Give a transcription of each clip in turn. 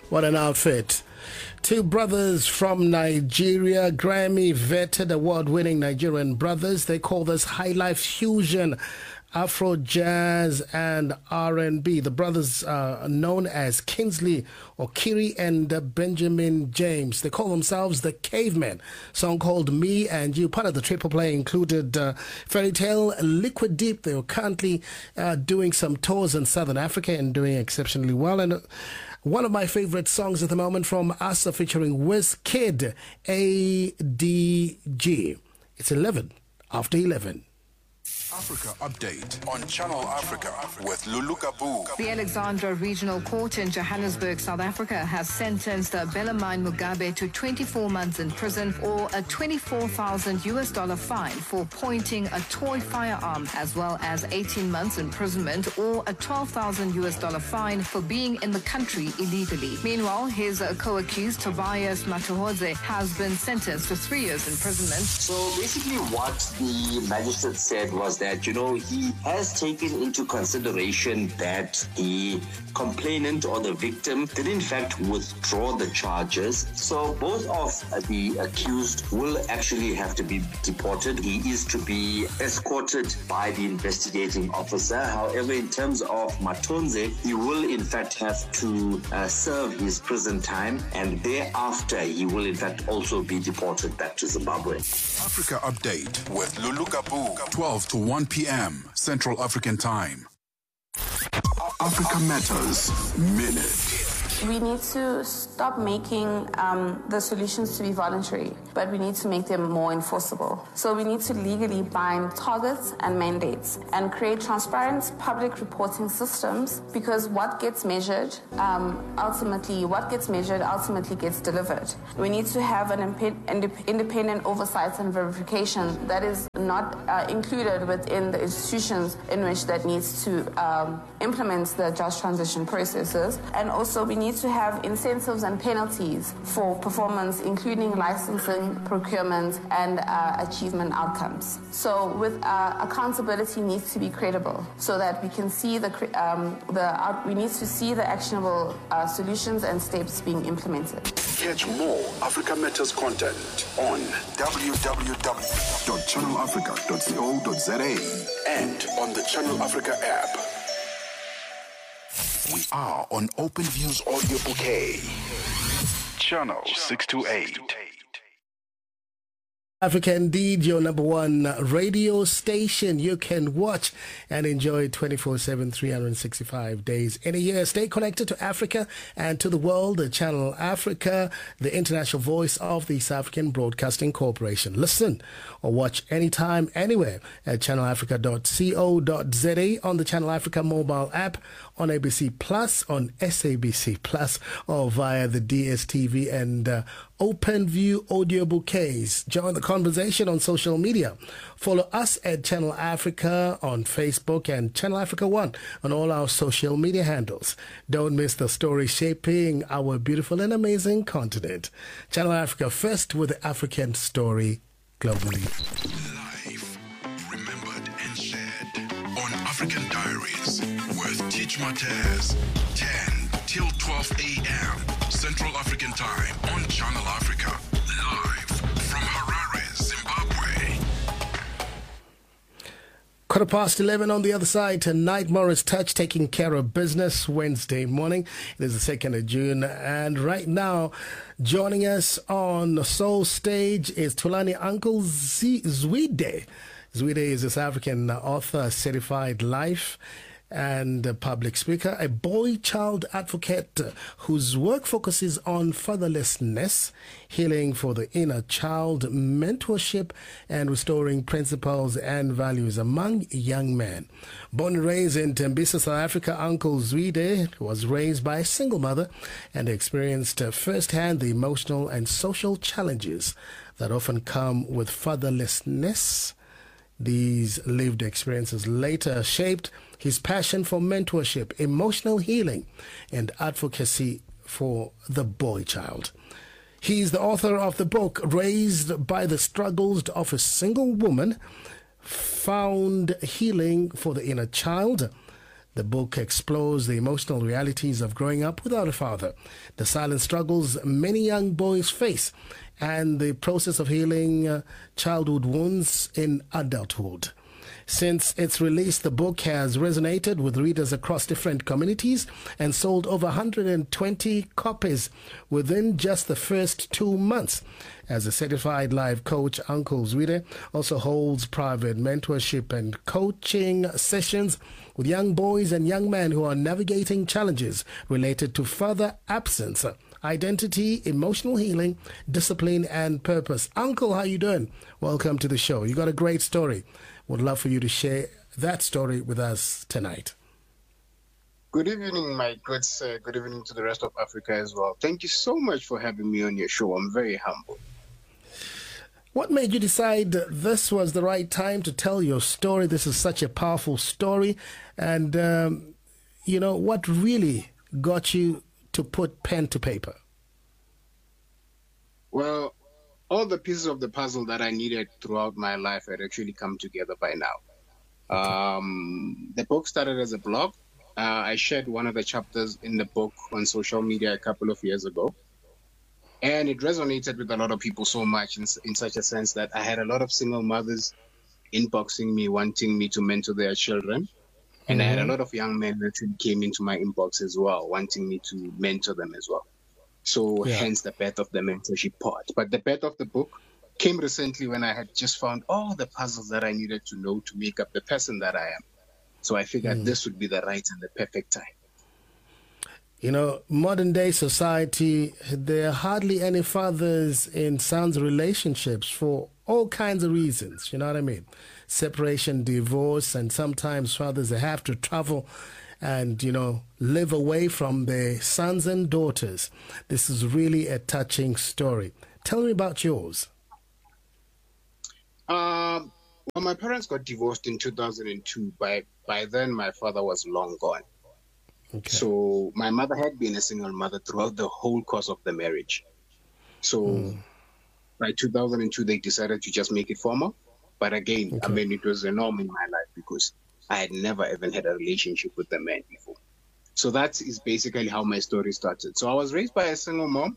What an outfit. Two brothers from Nigeria, Grammy-vetted, award-winning Nigerian brothers. They call this High Life Fusion, Afro Jazz and R&B. The brothers are known as Kingsley Okiri and Benjamin James. They call themselves the Cavemen. Song called Me and You. Part of the triple play included Fairy Tale, Liquid Deep. They are currently doing some tours in Southern Africa and doing exceptionally well. And one of my favorite songs at the moment from Asa featuring Wizkid, ADG. It's 11 after 11. Africa Update on Channel Africa with Lulu Kabu. The Alexandra Regional Court in Johannesburg, South Africa, has sentenced Bellarmine Mugabe to 24 months in prison or a $24,000 fine for pointing a toy firearm, as well as 18 months imprisonment or a $12,000 fine for being in the country illegally. Meanwhile, his co-accused Tobias Matuhodze has been sentenced to 3 years imprisonment. So basically what the magistrate said was that, he has taken into consideration that the complainant or the victim did in fact withdraw the charges. So both of the accused will actually have to be deported. He is to be escorted by the investigating officer. However, in terms of Matonze, he will in fact have to serve his prison time, and thereafter he will in fact also be deported back to Zimbabwe. Africa Update with Lulu Kabu, 12 to 1 p.m. Central African Time. Africa Matters Minute. We need to stop making the solutions to be voluntary, but we need to make them more enforceable. So we need to legally bind targets and mandates and create transparent public reporting systems, because what gets measured ultimately gets delivered. We need to have an independent oversight and verification that is not included within the institutions in which that needs to implement the just transition processes. And also we need to have incentives and penalties for performance, including licensing, procurement, and achievement outcomes. So accountability needs to be credible, so that we can see we need to see the actionable solutions and steps being implemented. Catch more Africa Matters content on www.channelafrica.co.za and on the Channel Africa app. We are on OpenView's audio bouquet. Channel 628. Africa indeed, your number one radio station. You can watch and enjoy 24/7, 365 days in a year. Stay connected to Africa and to the world. Channel Africa, the international voice of the South African Broadcasting Corporation. Listen or watch anytime, anywhere at channelafrica.co.za, on the Channel Africa mobile app, on ABC Plus, on SABC Plus, or via the DSTV and OpenView audio bouquets. Join the conversation on social media. Follow us at Channel Africa on Facebook and Channel Africa One on all our social media handles. Don't miss the story shaping our beautiful and amazing continent. Channel Africa, first with the African story globally. Live, remembered and shared on African Diaries with Teach Matez, 10 till 12 a.m. Central African Time on Channel Africa. Live from Harare, Zimbabwe. 11:15 on the other side tonight. Morris Touch taking care of business Wednesday morning. It is the 2nd of June. And right now, joining us on the Soul stage is Thulani Uncle Zwide. Zwide is a South African author, certified life and a public speaker, a boy-child advocate whose work focuses on fatherlessness, healing for the inner child, mentorship, and restoring principles and values among young men. Born and raised in Tembisa, South Africa, Uncle Zwide was raised by a single mother and experienced firsthand the emotional and social challenges that often come with fatherlessness. These lived experiences later shaped his passion for mentorship, emotional healing, and advocacy for the boy child. He's the author of the book, Raised by the Struggles of a Single Woman, Found Healing for the Inner Child. The book explores the emotional realities of growing up without a father, the silent struggles many young boys face, and the process of healing childhood wounds in adulthood. Since its release, the book has resonated with readers across different communities and sold over 120 copies within just the first 2 months. As a certified life coach, Uncle Zwide also holds private mentorship and coaching sessions with young boys and young men who are navigating challenges related to father absence, identity, emotional healing, discipline, and purpose. Uncle, how you doing? Welcome to the show. You got a great story. Would love for you to share that story with us tonight. Good evening, my good sir. Good evening to the rest of Africa as well. Thank you so much for having me on your show. I'm very humbled. What made you decide this was the right time to tell your story? This is such a powerful story. And, what really got you to put pen to paper? Well, all the pieces of the puzzle that I needed throughout my life had actually come together by now. The book started as a blog. I shared one of the chapters in the book on social media a couple of years ago. And it resonated with a lot of people so much in such a sense that I had a lot of single mothers inboxing me, wanting me to mentor their children. And I had a lot of young men that came into my inbox as well, wanting me to mentor them as well. So hence the birth of the mentorship part. But the birth of the book came recently when I had just found all the puzzles that I needed to know to make up the person that I am. So I figured this would be the right and the perfect time. Modern day society, there are hardly any fathers in sons relationships for all kinds of reasons. You know what I mean? Separation, divorce, and sometimes fathers, they have to travel and, live away from their sons and daughters. This is really a touching story. Tell me about yours. Well, my parents got divorced in 2002. By then, my father was long gone. Okay. So my mother had been a single mother throughout the whole course of the marriage. So by 2002, they decided to just make it formal. But again, it was a norm in my life because I had never even had a relationship with a man before. So that is basically how my story started. So I was raised by a single mom.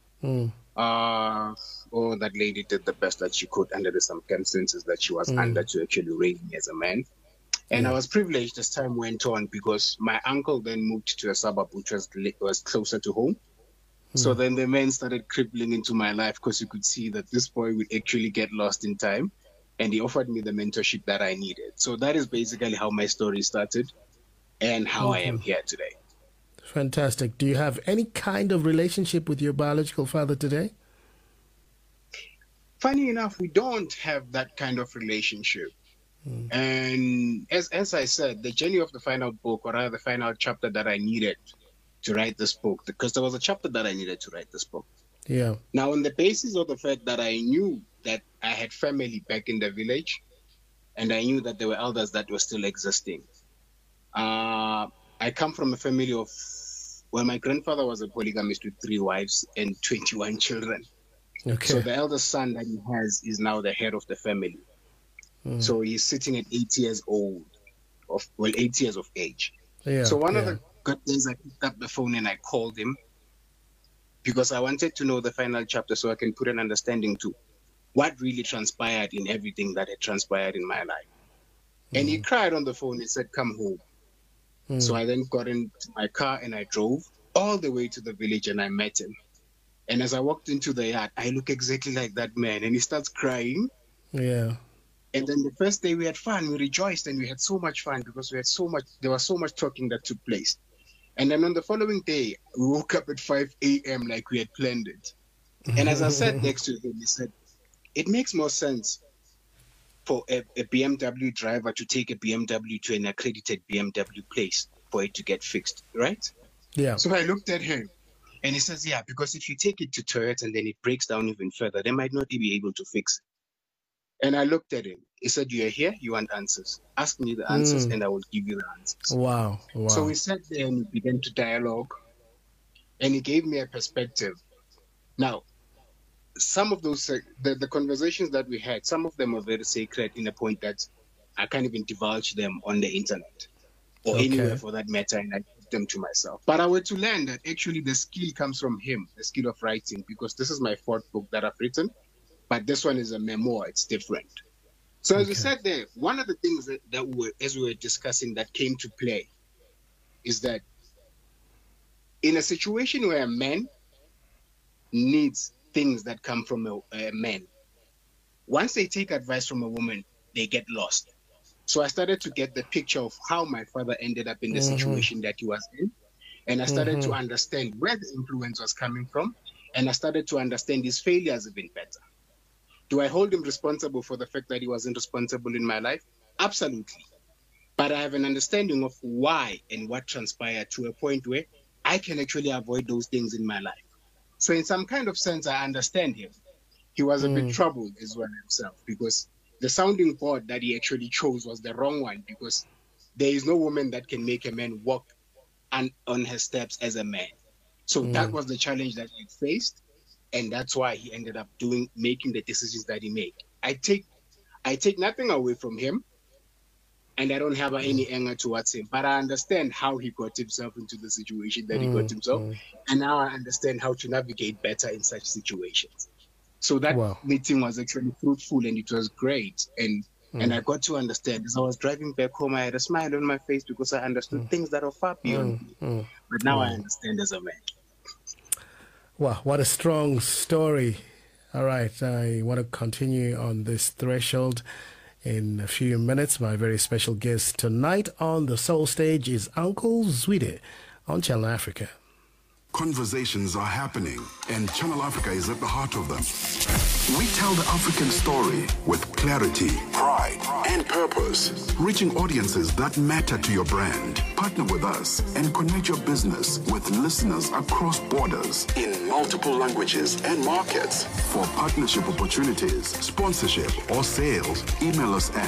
That lady did the best that she could under the circumstances that she was under to actually raise me as a man. And I was privileged as time went on because my uncle then moved to a suburb which was closer to home. So then the men started crippling into my life because you could see that this boy would actually get lost in time. And he offered me the mentorship that I needed. So that is basically how my story started and how I am here today. Fantastic. Do you have any kind of relationship with your biological father today? Funny enough, we don't have that kind of relationship. And as I said, the journey of the final book, or rather the final chapter that I needed to write this book, because there was a chapter that I needed to write this book. Yeah. Now, on the basis of the fact that I knew that I had family back in the village, and I knew that there were elders that were still existing. I come from a family of, my grandfather was a polygamist with 3 wives and 21 children. Okay. So the eldest son that he has is now the head of the family. So he's sitting at 8 years old, 8 years of age. Yeah, so one of the good days I picked up the phone and I called him because I wanted to know the final chapter so I can put an understanding to what really transpired in everything that had transpired in my life. And he cried on the phone. He said, "Come home." So I then got into my car and I drove all the way to the village and I met him. And as I walked into the yard, I look exactly like that man. And he starts crying. Yeah. And then the first day we had fun, we rejoiced and we had so much fun because there was so much talking that took place. And then on the following day, we woke up at 5 a.m. like we had planned it. And as I sat next to him, he said, it makes more sense for a BMW driver to take a BMW to an accredited BMW place for it to get fixed, right? Yeah. So I looked at him and he says, yeah, because if you take it to Toyota and then it breaks down even further, they might not be able to fix it. And I looked at him. He said, you're here, you want answers. Ask me the answers and I will give you the answers. Wow. So we sat there and we began to dialogue. And he gave me a perspective. Now, some of those, the conversations that we had, some of them are very sacred in a point that I can't even divulge them on the internet. or Okay. anywhere for that matter, and I keep them to myself. But I were to learn that actually the skill comes from him, the skill of writing, because this is my fourth book that I've written, but this one is a memoir. It's different. So as we said there, one of the things as we were discussing that came to play is that in a situation where a man needs things that come from a man, once they take advice from a woman, they get lost. So I started to get the picture of how my father ended up in the situation that he was in. And I started to understand where the influence was coming from. And I started to understand his failures even better. Do I hold him responsible for the fact that he wasn't responsible in my life? Absolutely. But I have an understanding of why and what transpired to a point where I can actually avoid those things in my life. So in some kind of sense, I understand him. He was a bit troubled as well himself, because the sounding board that he actually chose was the wrong one, because there is no woman that can make a man walk on her steps as a man. So that was the challenge that he faced, and that's why he ended up making the decisions that he made. I take nothing away from him, and I don't have any anger towards him, but I understand how he got himself into the situation that he got himself, and now I understand how to navigate better in such situations. So that meeting was actually fruitful, and it was great. And I got to understand. As I was driving back home, I had a smile on my face because I understood things that are far beyond me. But now I understand as a man. Wow, what a strong story. All right, I want to continue on this threshold in a few minutes. My very special guest tonight on the Soul Stage is Uncle Zwide on Channel Africa. Conversations are happening, and Channel Africa is at the heart of them. We tell the African story with clarity, pride, and purpose, reaching audiences that matter to your brand. Partner with us and connect your business with listeners across borders in multiple languages and markets. For partnership opportunities, sponsorship, or sales, email us at